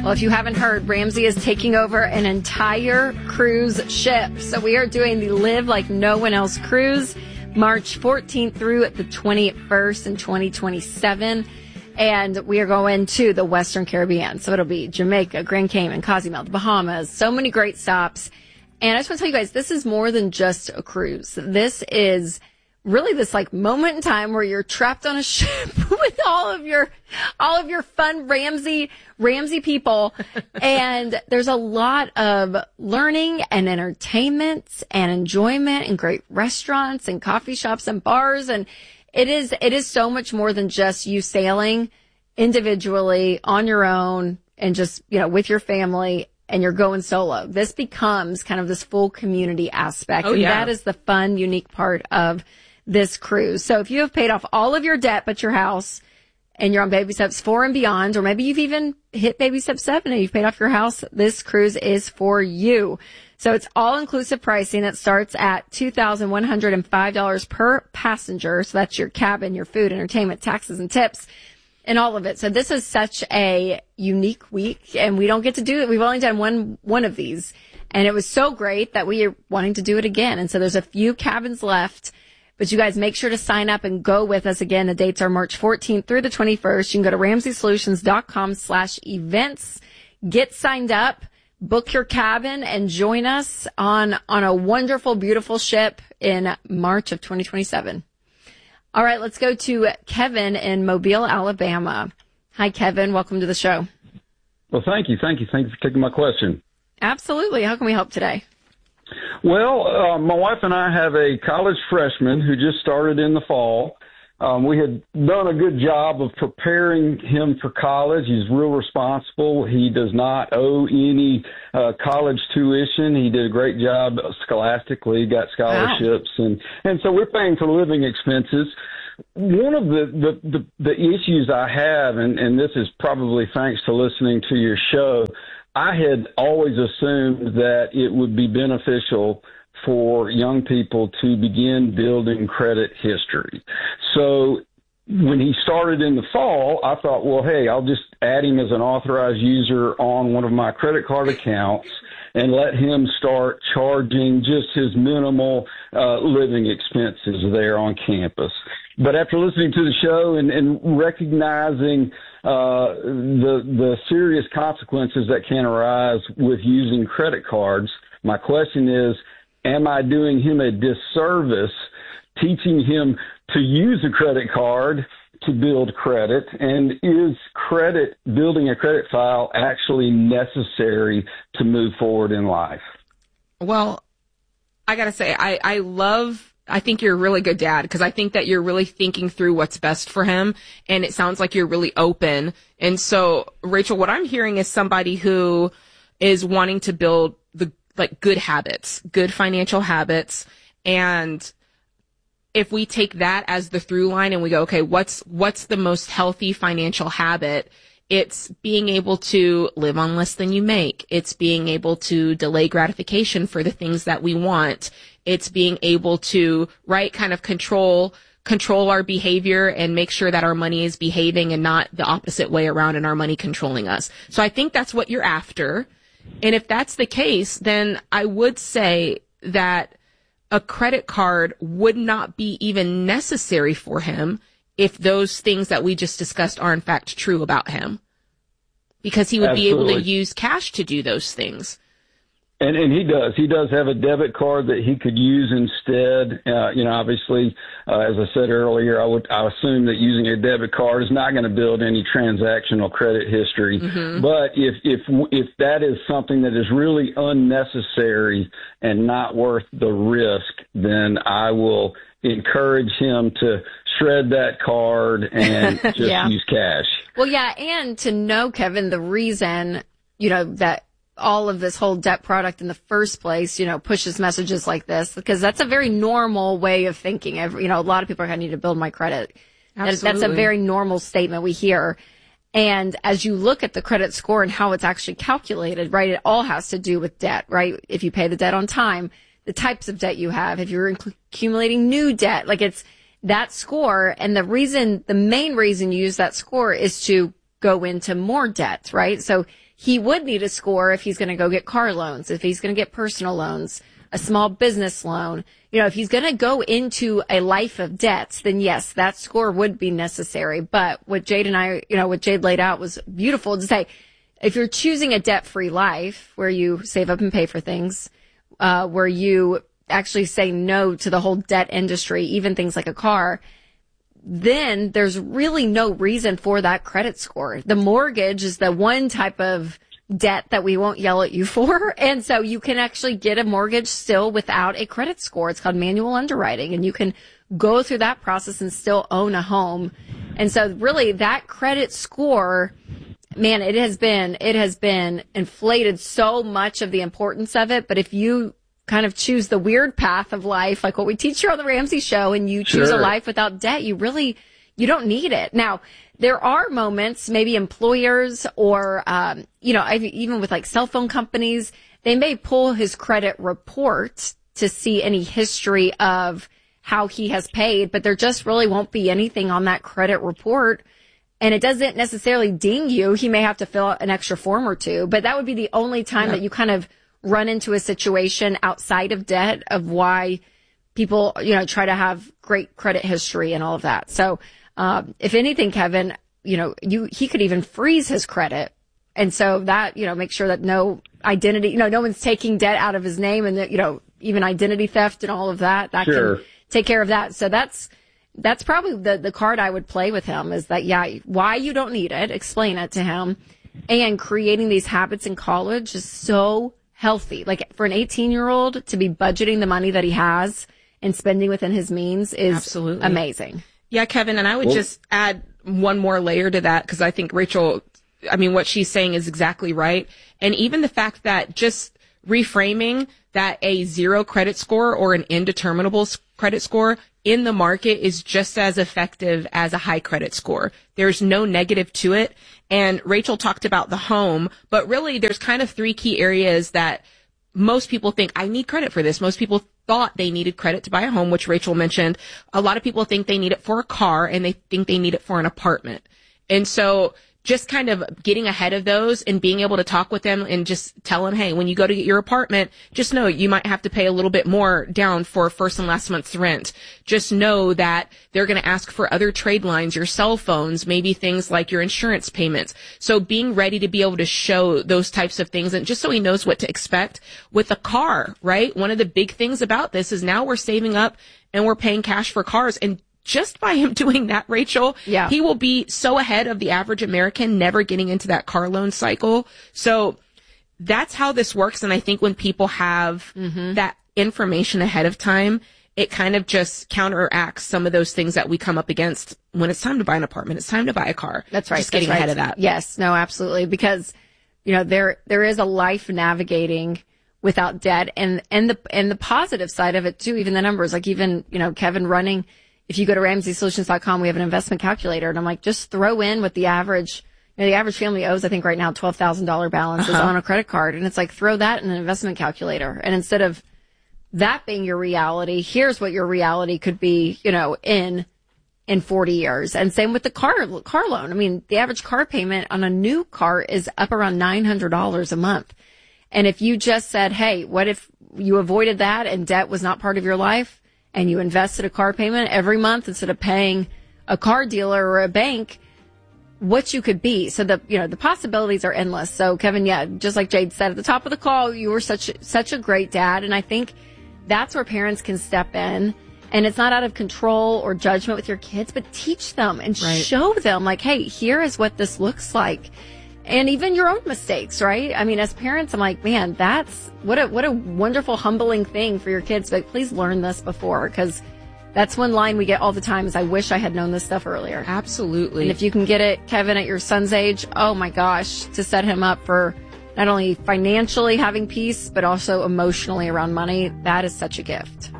Well, if you haven't heard, Ramsey is taking over an entire cruise ship. So we are doing the Live Like No One Else cruise, March 14th through the 21st in 2027. And we are going to the Western Caribbean. So it'll be Jamaica, Grand Cayman, Cozumel, the Bahamas, so many great stops. And I just want to tell you guys, this is more than just a cruise. This is really this like moment in time where you're trapped on a ship with all of your fun Ramsey people. And there's a lot of learning and entertainment and enjoyment and great restaurants and coffee shops and bars. And it is so much more than just you sailing individually on your own and just, with your family, and you're going solo. This becomes kind of this full community aspect. Oh, yeah. And that is the fun, unique part of this cruise. So if you have paid off all of your debt but your house, and you're on baby steps 4 and beyond, or maybe you've even hit baby step 7 and you've paid off your house, this cruise is for you. So it's all-inclusive pricing. It starts at $2,105 per passenger. So that's your cabin, your food, entertainment, taxes, and tips, and all of it. So this is such a unique week, and we don't get to do it. We've only done one of these, and it was so great that we are wanting to do it again. And so there's a few cabins left, but you guys make sure to sign up and go with us again. The dates are March 14th through the 21st. You can go to RamseySolutions.com/events, get signed up, book your cabin, and join us on a wonderful, beautiful ship in March of 2027. All right, let's go to Kevin in Mobile, Alabama. Hi, Kevin. Welcome to the show. Well, thank you. Thank you for taking my question. Absolutely. How can we help today? Well, my wife and I have a college freshman who just started in the fall. We had done a good job of preparing him for college. He's real responsible. He does not owe any college tuition. He did a great job scholastically, got scholarships, wow. and so we're paying for living expenses. One of the issues I have, and this is probably thanks to listening to your show, I had always assumed that it would be beneficial for young people to begin building credit history. So when he started in the fall, I thought, well, hey, I'll just add him as an authorized user on one of my credit card accounts and let him start charging just his minimal living expenses there on campus. But after listening to the show and recognizing the serious consequences that can arise with using credit cards, my question is, am I doing him a disservice teaching him to use a credit card to build credit? And is building a credit file actually necessary to move forward in life? Well, I got to say, I think you're a really good dad, because I think that you're really thinking through what's best for him. And it sounds like you're really open. And so, Rachel, what I'm hearing is somebody who is wanting to build good habits, good financial habits. And if we take that as the through line and we go, okay, what's the most healthy financial habit? It's being able to live on less than you make. It's being able to delay gratification for the things that we want. It's being able to, kind of control our behavior and make sure that our money is behaving and not the opposite way around and our money controlling us. So I think that's what you're after. And if that's the case, then I would say that a credit card would not be even necessary for him if those things that we just discussed are in fact true about him, because he would Absolutely. be able to use cash to do those things. And he does have a debit card that he could use instead. Obviously, as I said earlier, I assume that using a debit card is not going to build any transactional credit history. Mm-hmm. But if that is something that is really unnecessary and not worth the risk, then I will encourage him to shred that card and just use cash. Well, yeah, and to know, Kevin, the reason, that all of this whole debt product in the first place, pushes messages like this, because that's a very normal way of thinking. A lot of people are going to need to build my credit. Absolutely. That's a very normal statement we hear. And as you look at the credit score and how it's actually calculated, right, it all has to do with debt, right? If you pay the debt on time, the types of debt you have, if you're accumulating new debt, it's that score. And the main reason you use that score is to go into more debt, right? So he would need a score if he's going to go get car loans, if he's going to get personal loans, a small business loan. You know, if he's going to go into a life of debts, then yes, that score would be necessary. But what Jade and I, you know, what Jade laid out was beautiful to say, if you're choosing a debt-free life where you save up and pay for things, where you actually say no to the whole debt industry, even things like a car, then there's really no reason for that credit score. The mortgage is the one type of debt that we won't yell at you for. And so you can actually get a mortgage still without a credit score. It's called manual underwriting, and you can go through that process and still own a home. And so really that credit score, man, it has been inflated so much of the importance of it. But if you kind of choose the weird path of life, like what we teach here on the Ramsey Show, and you choose a life without debt, you don't need it. Now, there are moments, maybe employers or, even with like cell phone companies, they may pull his credit report to see any history of how he has paid, but there just really won't be anything on that credit report. And it doesn't necessarily ding you. He may have to fill out an extra form or two, but that would be the only time that you kind of run into a situation outside of debt of why people, try to have great credit history and all of that. So, if anything, Kevin, he could even freeze his credit. And so that, make sure that no identity, no one's taking debt out of his name, and that, even identity theft and all of that, can take care of that. So that's probably the card I would play with him, is that, why you don't need it, explain it to him. And creating these habits in college is so healthy. Like for an 18-year-old to be budgeting the money that he has and spending within his means is absolutely amazing. Yeah, Kevin, and I would just add one more layer to that, because I think Rachel, what she's saying is exactly right. And even the fact that just reframing that a 0 credit score or an indeterminable credit score in the market is just as effective as a high credit score. There's no negative to it. And Rachel talked about the home, but really there's kind of 3 key areas that most people think, I need credit for this. Most people thought they needed credit to buy a home, which Rachel mentioned. A lot of people think they need it for a car, and they think they need it for an apartment. And so just kind of getting ahead of those and being able to talk with them and just tell them, hey, when you go to get your apartment, just know you might have to pay a little bit more down for first and last month's rent. Just know that they're going to ask for other trade lines, your cell phones, maybe things like your insurance payments. So being ready to be able to show those types of things, and just so he knows what to expect with a car, right? One of the big things about this is now we're saving up and we're paying cash for cars, and just by him doing that, Rachel, he will be so ahead of the average American, never getting into that car loan cycle. So that's how this works. And I think when people have that information ahead of time, it kind of just counteracts some of those things that we come up against when it's time to buy an apartment. It's time to buy a car. That's right. Just getting ahead of that. Yes, no, absolutely. Because, there is a life navigating without debt, and the positive side of it too, even the numbers, like even, Kevin running. If you go to RamseySolutions.com, we have an investment calculator, and I'm like, just throw in what the average family owes. I think right now $12,000 balance is on a credit card, and it's like, throw that in an investment calculator. And instead of that being your reality, here's what your reality could be, in 40 years. And same with the car loan. The average car payment on a new car is up around $900 a month. And if you just said, hey, what if you avoided that and debt was not part of your life, and you invested a car payment every month instead of paying a car dealer or a bank, what you could be. So the possibilities are endless. So Kevin, just like Jade said at the top of the call, you were such a great dad. And I think that's where parents can step in, and it's not out of control or judgment with your kids, but teach them and show them, like, hey, here is what this looks like. And even your own mistakes, right? As parents, I'm like, man, that's what a wonderful, humbling thing for your kids. But please learn this before, because that's one line we get all the time is, I wish I had known this stuff earlier. Absolutely. And if you can get it, Kevin, at your son's age, oh my gosh, to set him up for not only financially having peace, but also emotionally around money, that is such a gift.